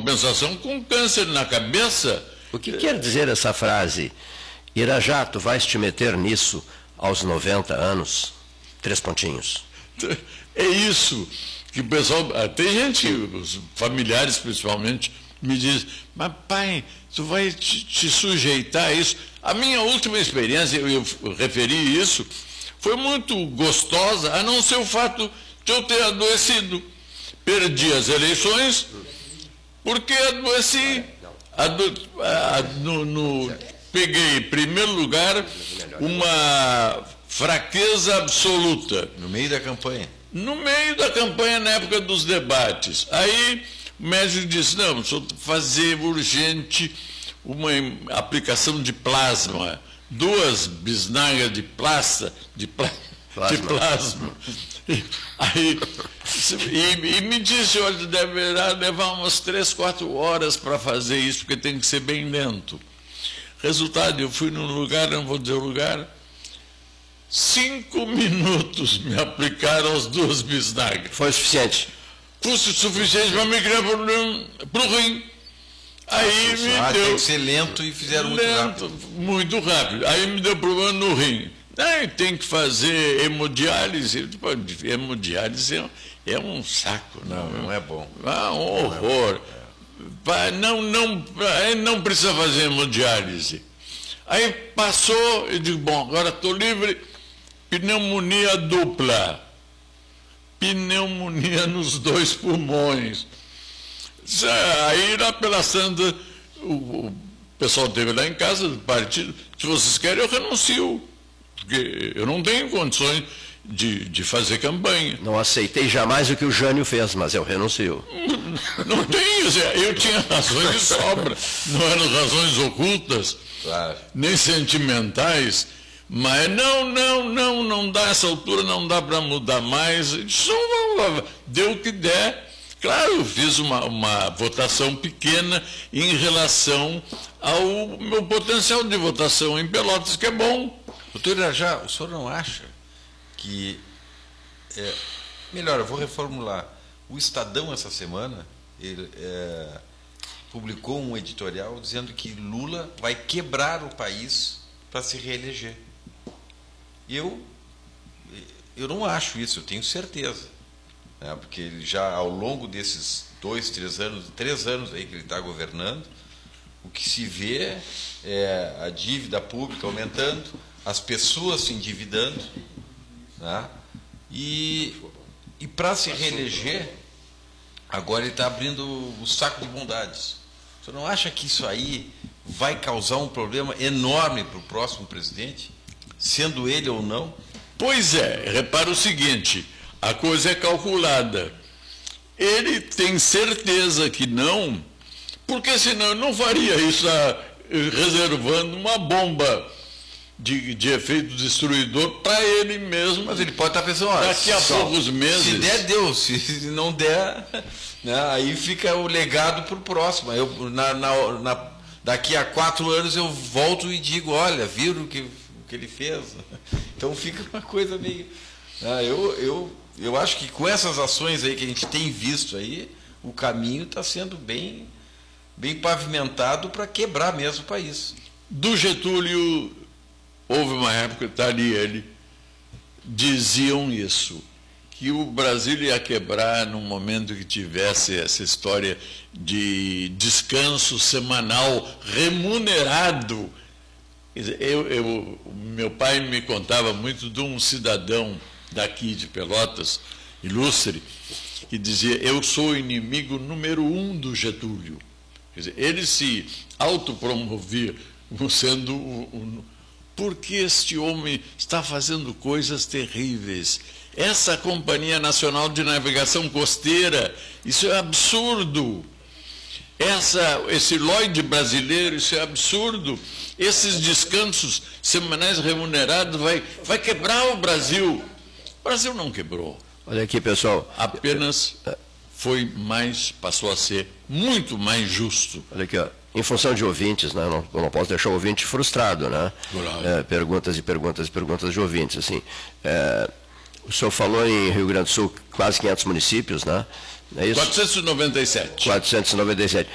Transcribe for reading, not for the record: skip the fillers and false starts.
compensação, com câncer na cabeça. O que quer dizer essa frase? Irajá, tu vais te meter nisso aos 90 anos? 3 pontinhos. É isso que o pessoal... Tem gente, os familiares principalmente, me dizem, mas pai, tu vai te sujeitar a isso. A minha última experiência, eu referi isso, foi muito gostosa, a não ser o fato de eu ter adoecido. Perdi as eleições porque adoeci. Peguei, em primeiro lugar, uma fraqueza absoluta. No meio da campanha? No meio da campanha, na época dos debates. Aí o médico disse, não, só fazer urgente uma aplicação de plasma, 2 bisnagas de plasma. Aí, e me disse, olha, deverá levar umas 3, 4 horas para fazer isso, porque tem que ser bem lento. Resultado, eu fui num lugar, não vou dizer o lugar, 5 minutos me aplicaram as 2 bisnagas. Foi suficiente? Foi suficiente para me criar problema para o rim. Aí me deu... Tem que ser lento e fizeram muito rápido. Muito rápido. Aí me deu problema no rim. Aí tem que fazer hemodiálise. Hemodiálise é um saco. Não é bom. Um horror. Não precisa fazer hemodiálise. Aí passou, eu digo, bom, agora estou livre, pneumonia dupla. Pneumonia nos 2 pulmões. Aí, lá pela Santa, o pessoal teve lá em casa, do partido, se vocês querem, eu renuncio, porque eu não tenho condições de fazer campanha. Não aceitei jamais o que o Jânio fez, mas eu renuncio. Não tenho, eu tinha razões de sobra, não eram razões ocultas, claro, nem sentimentais, mas não dá, essa altura não dá para mudar mais, deu o que der. Claro, eu fiz uma votação pequena em relação ao meu potencial de votação em Pelotas, que é bom. Doutor Irajá, o senhor não acha que... melhor, eu vou reformular. O Estadão, essa semana, ele, publicou um editorial dizendo que Lula vai quebrar o país para se reeleger. Eu não acho isso, eu tenho certeza. Porque ele já, ao longo desses 2, 3 anos aí que ele está governando, o que se vê é a dívida pública aumentando, as pessoas se endividando, né? E para se reeleger, agora ele está abrindo o saco de bondades. Você não acha que isso aí vai causar um problema enorme para o próximo presidente, sendo ele ou não? Pois é, repara o seguinte, a coisa é calculada. Ele tem certeza que não, porque senão ele não faria isso reservando uma bomba de efeito destruidor para ele mesmo. Mas ele pode estar pensando, olha, daqui a poucos meses. Se der, deu. Se não der, né, aí fica o legado para o próximo. Daqui a 4 anos eu volto e digo, olha, viram o que ele fez? Então fica uma coisa meio... Eu acho que com essas ações aí que a gente tem visto aí, o caminho está sendo bem pavimentado para quebrar mesmo o país. Do Getúlio, houve uma época, está ali ele, diziam isso, que o Brasil ia quebrar no momento que tivesse essa história de descanso semanal remunerado. Meu pai me contava muito de um cidadão daqui de Pelotas, ilustre, que dizia, eu sou o inimigo número 1 do Getúlio. Quer dizer, ele se autopromovia como sendo porque este homem está fazendo coisas terríveis. Essa Companhia Nacional de Navegação Costeira, isso é absurdo. Esse Lloyd brasileiro, isso é absurdo. Esses descansos semanais remunerados vai quebrar o Brasil. O Brasil não quebrou. Olha aqui, pessoal. Apenas passou a ser muito mais justo. Olha aqui, ó. Em função de ouvintes, né? Eu não posso deixar o ouvinte frustrado, né? Perguntas e perguntas e perguntas de ouvintes, assim. O senhor falou em Rio Grande do Sul, quase 500 municípios, né? É isso? 497. 497.